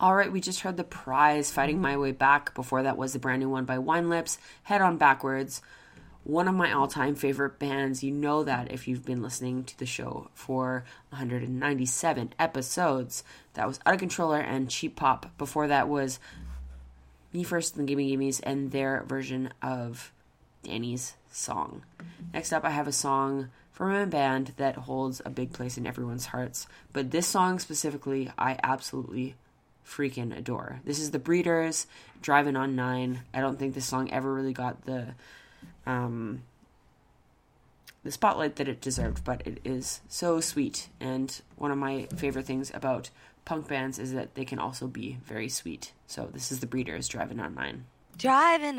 All right, we just heard The Prize, Fighting My Way Back. Before that was the brand new one by Wine Lips, Head On Backwards. One of my all-time favorite bands. You know that if you've been listening to the show for 197 episodes. That was Out of Controller and Cheap Pop. Before that was Me First and the Gimme Gimmes and their version of Danny's Song. Next up, I have a song from a band that holds a big place in everyone's hearts. But this song specifically, I absolutely freaking adore. This is The Breeders, Driving on 9. I don't think this song ever really got the spotlight that it deserved, but it is so sweet. And one of my favorite things about punk bands is that they can also be very sweet. So this is The Breeders, Driving on 9. Driving